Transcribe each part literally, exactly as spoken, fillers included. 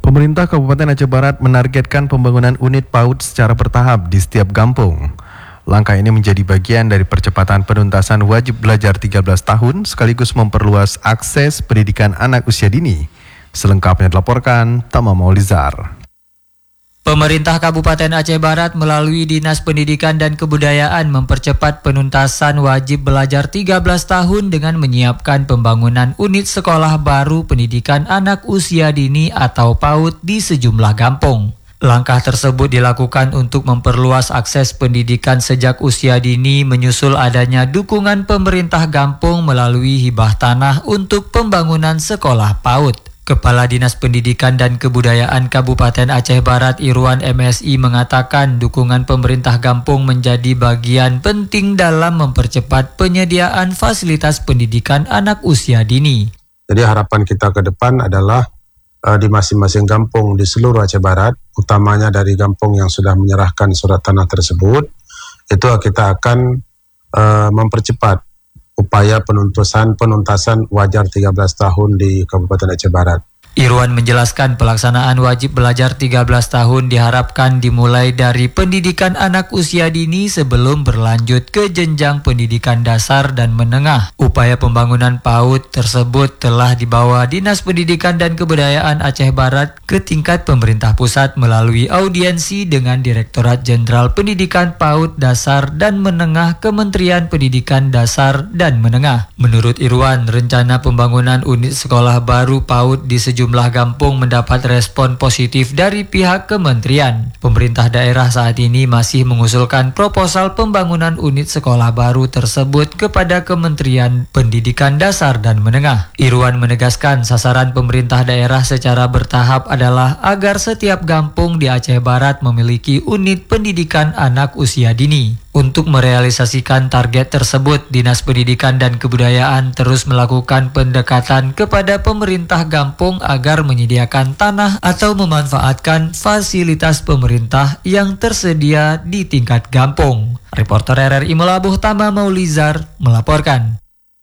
Pemerintah Kabupaten Aceh Barat menargetkan pembangunan unit PAUD secara bertahap di setiap kampung. Langkah ini menjadi bagian dari percepatan penuntasan wajib belajar tiga belas tahun sekaligus memperluas akses pendidikan anak usia dini. Selengkapnya dilaporkan Tama Maulizar. Pemerintah Kabupaten Aceh Barat melalui Dinas Pendidikan dan Kebudayaan mempercepat penuntasan wajib belajar tiga belas tahun dengan menyiapkan pembangunan unit sekolah baru pendidikan anak usia dini atau PAUD di sejumlah kampung. Langkah tersebut dilakukan untuk memperluas akses pendidikan sejak usia dini menyusul adanya dukungan pemerintah kampung melalui hibah tanah untuk pembangunan sekolah PAUD. Kepala Dinas Pendidikan dan Kebudayaan Kabupaten Aceh Barat Irwan M S I mengatakan dukungan pemerintah kampung menjadi bagian penting dalam mempercepat penyediaan fasilitas pendidikan anak usia dini. Jadi harapan kita ke depan adalah uh, di masing-masing kampung di seluruh Aceh Barat, utamanya dari kampung yang sudah menyerahkan surat tanah tersebut, itu kita akan uh, mempercepat upaya penuntasan penuntasan wajar tiga belas tahun di Kabupaten Aceh Barat. Irwan menjelaskan pelaksanaan wajib belajar tiga belas tahun diharapkan dimulai dari pendidikan anak usia dini sebelum berlanjut ke jenjang pendidikan dasar dan menengah. Upaya pembangunan PAUD tersebut telah dibawa Dinas Pendidikan dan Kebudayaan Aceh Barat ke tingkat pemerintah pusat melalui audiensi dengan Direktorat Jenderal Pendidikan PAUD Dasar dan Menengah Kementerian Pendidikan Dasar dan Menengah. Menurut Irwan, rencana pembangunan unit sekolah baru PAUD di sejumlah Jumlah kampung mendapat respon positif dari pihak kementerian. Pemerintah daerah saat ini masih mengusulkan proposal pembangunan unit sekolah baru tersebut kepada Kementerian Pendidikan Dasar dan Menengah. Irwan menegaskan sasaran pemerintah daerah secara bertahap adalah agar setiap kampung di Aceh Barat memiliki unit pendidikan anak usia dini. Untuk merealisasikan target tersebut, Dinas Pendidikan dan Kebudayaan terus melakukan pendekatan kepada pemerintah kampung agar menyediakan tanah atau memanfaatkan fasilitas pemerintah yang tersedia di tingkat kampung. Reporter R R I Melabuh Tama Maulizar melaporkan.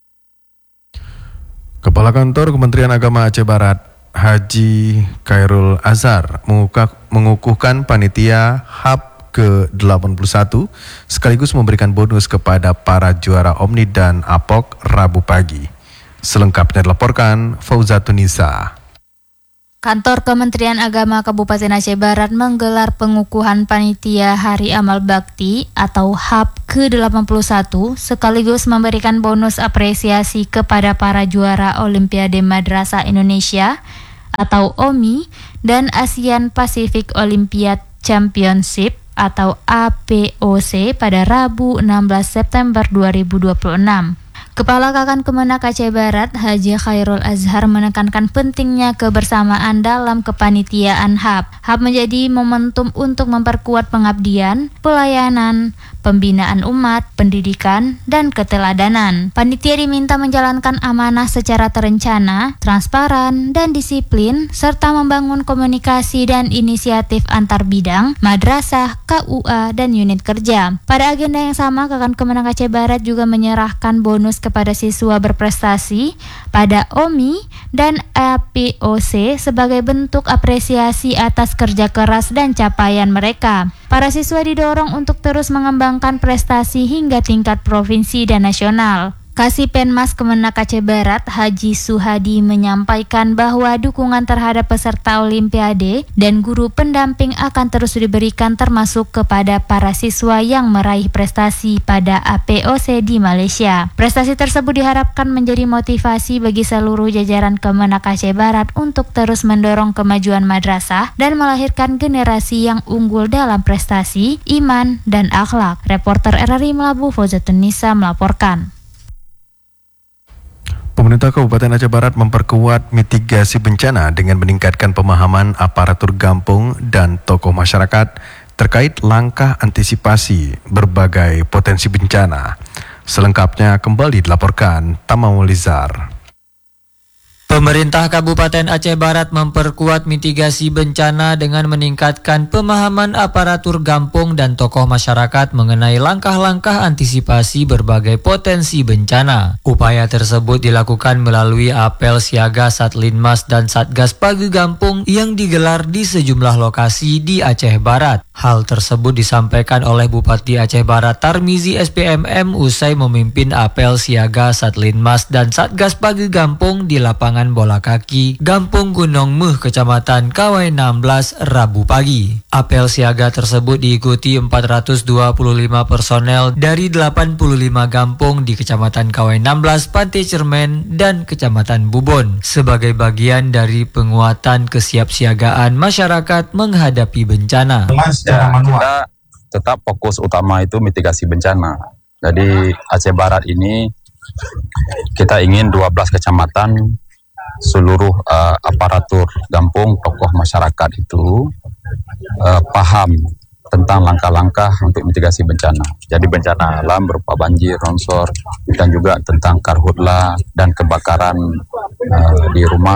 Kepala Kantor Kementerian Agama Aceh Barat, Haji Khairul Azhar, mengukuhkan panitia H A P ke delapan puluh satu sekaligus memberikan bonus kepada para juara Omni dan Apok Rabu pagi. Selengkapnya dilaporkan Fauzatunisa. Kantor Kementerian Agama Kabupaten Aceh Barat menggelar pengukuhan panitia Hari Amal Bakti atau H A P ke delapan puluh satu sekaligus memberikan bonus apresiasi kepada para juara Olimpiade Madrasah Indonesia atau O M I dan ASEAN Pacific Olympiad Championship atau A P O C pada Rabu enam belas September dua ribu dua puluh enam. Kepala Kakan Kemenak Aceh Barat, Haji Khairul Azhar menekankan pentingnya kebersamaan dalam kepanitiaan H A P. H A P menjadi momentum untuk memperkuat pengabdian, pelayanan, pembinaan umat, pendidikan, dan keteladanan. Panitia diminta menjalankan amanah secara terencana, transparan, dan disiplin, serta membangun komunikasi dan inisiatif antar bidang, madrasah, K U A, dan unit kerja. Pada agenda yang sama, Kakan Kemenak Aceh Barat juga menyerahkan bonus kepada siswa berprestasi pada O M I dan A P O C sebagai bentuk apresiasi atas kerja keras dan capaian mereka. Para siswa didorong untuk terus mengembangkan prestasi hingga tingkat provinsi dan nasional. Kasipenmas Kemenak Aceh Barat, Haji Suhadi menyampaikan bahwa dukungan terhadap peserta Olimpiade dan guru pendamping akan terus diberikan termasuk kepada para siswa yang meraih prestasi pada A P O C di Malaysia. Prestasi tersebut diharapkan menjadi motivasi bagi seluruh jajaran Kemenak Aceh Barat untuk terus mendorong kemajuan madrasah dan melahirkan generasi yang unggul dalam prestasi, iman, dan akhlak. Reporter R R I Melabuh Fauzatunisa melaporkan. Pemerintah Kabupaten Aceh Barat memperkuat mitigasi bencana dengan meningkatkan pemahaman aparatur kampung dan tokoh masyarakat terkait langkah antisipasi berbagai potensi bencana. Selengkapnya kembali dilaporkan Tama Maulizar. Pemerintah Kabupaten Aceh Barat memperkuat mitigasi bencana dengan meningkatkan pemahaman aparatur gampong dan tokoh masyarakat mengenai langkah-langkah antisipasi berbagai potensi bencana. Upaya tersebut dilakukan melalui apel siaga Satlinmas dan Satgas Pagi Gampong yang digelar di sejumlah lokasi di Aceh Barat. Hal tersebut disampaikan oleh Bupati Aceh Barat Tarmizi S P M M usai memimpin apel siaga Satlinmas dan Satgas Pagi Gampong di lapangan bola kaki Gampong Gunung Meh, Kecamatan Kawai enam belas, Rabu pagi. Apel siaga tersebut diikuti empat ratus dua puluh lima personel dari delapan puluh lima gampong di Kecamatan Kawai enam belas, Pantai Cermen, dan Kecamatan Bubon sebagai bagian dari penguatan kesiapsiagaan masyarakat menghadapi bencana. Ya, kita tetap fokus utama itu mitigasi bencana. Jadi Aceh Barat ini kita ingin dua belas kecamatan seluruh uh, aparatur gampong, tokoh masyarakat itu uh, paham tentang langkah-langkah untuk mitigasi bencana. Jadi bencana alam berupa banjir, longsor, dan juga tentang karhutla dan kebakaran uh, di rumah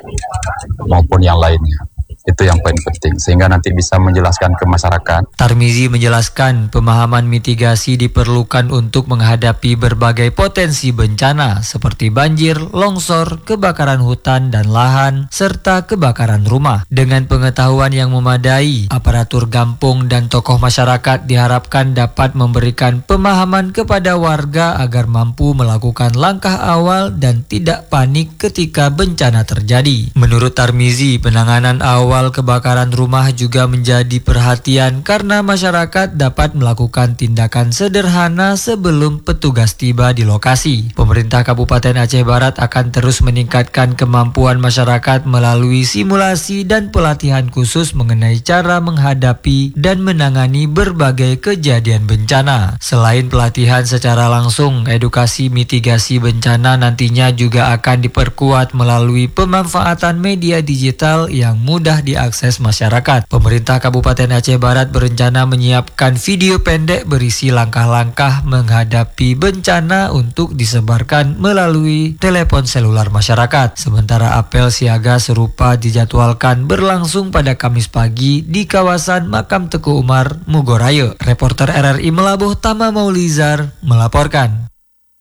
maupun yang lainnya. Itu yang paling penting, sehingga nanti bisa menjelaskan ke masyarakat. Tarmizi menjelaskan pemahaman mitigasi diperlukan untuk menghadapi berbagai potensi bencana seperti banjir, longsor, kebakaran hutan dan lahan, serta kebakaran rumah. Dengan pengetahuan yang memadai, aparatur gampong dan tokoh masyarakat diharapkan dapat memberikan pemahaman kepada warga agar mampu melakukan langkah awal dan tidak panik ketika bencana terjadi. Menurut Tarmizi, penanganan awal kebakaran rumah juga menjadi perhatian karena masyarakat dapat melakukan tindakan sederhana sebelum petugas tiba di lokasi. Pemerintah Kabupaten Aceh Barat akan terus meningkatkan kemampuan masyarakat melalui simulasi dan pelatihan khusus mengenai cara menghadapi dan menangani berbagai kejadian bencana. Selain pelatihan secara langsung, edukasi mitigasi bencana nantinya juga akan diperkuat melalui pemanfaatan media digital yang mudah diakses masyarakat. Pemerintah Kabupaten Aceh Barat berencana menyiapkan video pendek berisi langkah-langkah menghadapi bencana untuk disebarkan melalui telepon seluler masyarakat. Sementara apel siaga serupa dijadwalkan berlangsung pada Kamis pagi di kawasan Makam Teku Umar, Mugoraya. Reporter R R I Melabuh Tama Maulizar melaporkan.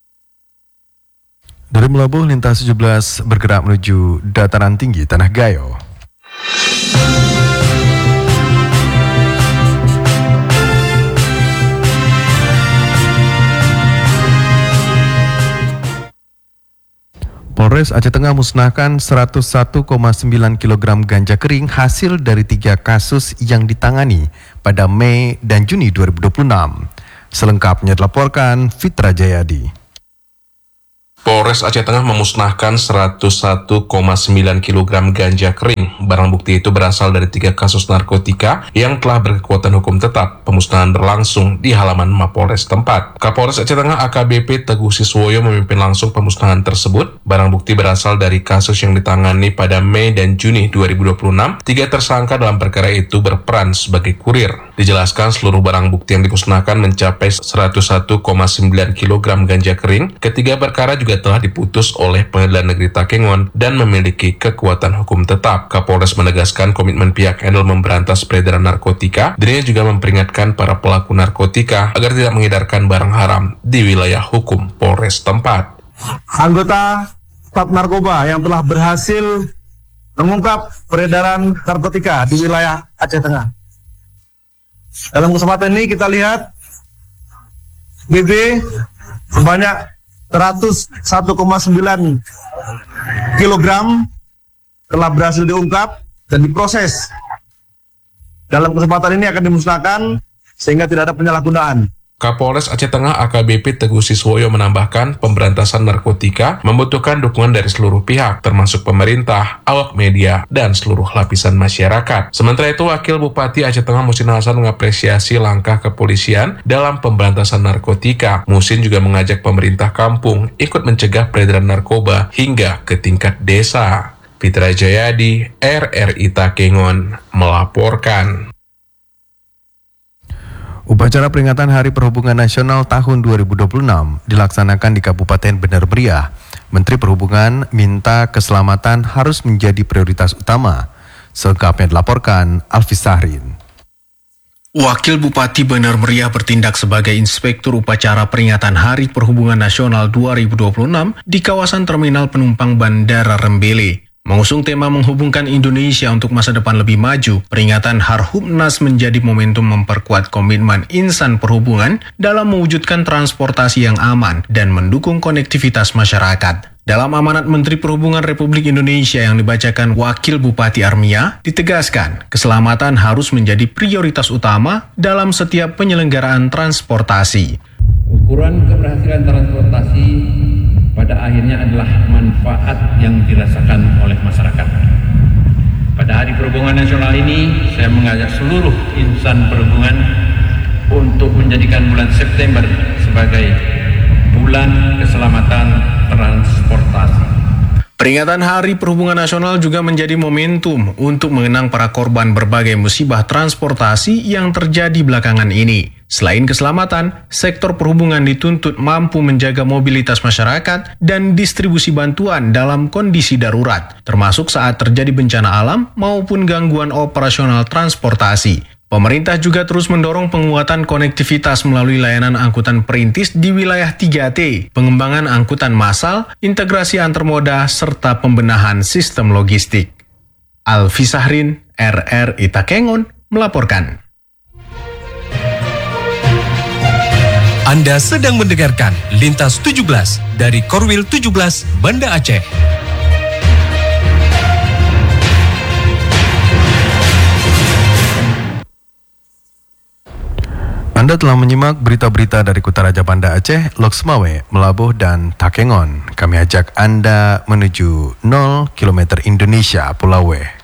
Dari Melabuh, lintas tujuh belas bergerak menuju dataran tinggi Tanah Gayo. Polres Aceh Tengah musnahkan seratus satu koma sembilan kilogram ganja kering hasil dari tiga kasus yang ditangani pada Mei dan Juni dua ribu dua puluh enam. Selengkapnya dilaporkan Fitra Jayadi. Polres Aceh Tengah memusnahkan seratus satu koma sembilan kilogram ganja kering. Barang bukti itu berasal dari tiga kasus narkotika yang telah berkekuatan hukum tetap. Pemusnahan berlangsung di halaman Mapolres tempat. Kapolres Aceh Tengah A K B P Teguh Siswoyo memimpin langsung pemusnahan tersebut. Barang bukti berasal dari kasus yang ditangani pada Mei dan Juni dua ribu dua puluh enam. Tiga tersangka dalam perkara itu berperan sebagai kurir. Dijelaskan seluruh barang bukti yang dimusnahkan mencapai seratus satu koma sembilan kilogram ganja kering. Ketiga perkara juga telah diputus oleh Pengadilan Negeri Takengon dan memiliki kekuatan hukum tetap. Kapolres menegaskan komitmen pihak handle memberantas peredaran narkotika. Dirinya juga memperingatkan para pelaku narkotika agar tidak mengedarkan barang haram di wilayah hukum Polres tempat. Anggota staf narkoba yang telah berhasil mengungkap peredaran narkotika di wilayah Aceh Tengah. Dalam kesempatan ini kita lihat B B sebanyak seratus satu koma sembilan kilogram telah berhasil diungkap dan diproses. Dalam kesempatan ini akan dimusnahkan sehingga tidak ada penyalahgunaan. Kapolres Aceh Tengah A K B P Teguh Siswoyo menambahkan pemberantasan narkotika membutuhkan dukungan dari seluruh pihak, termasuk pemerintah, awak media, dan seluruh lapisan masyarakat. Sementara itu, Wakil Bupati Aceh Tengah Musin Hasan mengapresiasi langkah kepolisian dalam pemberantasan narkotika. Musin juga mengajak pemerintah kampung ikut mencegah peredaran narkoba hingga ke tingkat desa. Fitra Jayadi, R R I Takengon, melaporkan. Upacara peringatan Hari Perhubungan Nasional tahun dua ribu dua puluh enam dilaksanakan di Kabupaten Bener Meriah. Menteri Perhubungan minta keselamatan harus menjadi prioritas utama. Selengkapnya dilaporkan Alfi Sahrin. Wakil Bupati Bener Meriah bertindak sebagai Inspektur Upacara Peringatan Hari Perhubungan Nasional dua ribu dua puluh enam di kawasan Terminal Penumpang Bandara Rembele. Mengusung tema menghubungkan Indonesia untuk masa depan lebih maju, peringatan Harhubnas menjadi momentum memperkuat komitmen insan perhubungan dalam mewujudkan transportasi yang aman dan mendukung konektivitas masyarakat. Dalam amanat Menteri Perhubungan Republik Indonesia yang dibacakan Wakil Bupati Armia, ditegaskan keselamatan harus menjadi prioritas utama dalam setiap penyelenggaraan transportasi. Ukuran keberhasilan transportasi pada akhirnya adalah manfaat yang dirasakan oleh masyarakat. Pada Hari Perhubungan Nasional ini, saya mengajak seluruh insan perhubungan untuk menjadikan bulan September sebagai bulan keselamatan transportasi. Peringatan Hari Perhubungan Nasional juga menjadi momentum untuk mengenang para korban berbagai musibah transportasi yang terjadi belakangan ini. Selain keselamatan, sektor perhubungan dituntut mampu menjaga mobilitas masyarakat dan distribusi bantuan dalam kondisi darurat, termasuk saat terjadi bencana alam maupun gangguan operasional transportasi. Pemerintah juga terus mendorong penguatan konektivitas melalui layanan angkutan perintis di wilayah tiga T, pengembangan angkutan massal, integrasi antar moda, serta pembenahan sistem logistik. Alfi Sahrin, R R I Takengon, melaporkan. Anda sedang mendengarkan Lintas tujuh belas dari Korwil tujuh belas Banda Aceh. Anda telah menyimak berita-berita dari Kutaraja Banda Aceh, Lok Semawe, Melabuh, dan Takengon. Kami ajak Anda menuju nol kilometer Indonesia, Pulau W.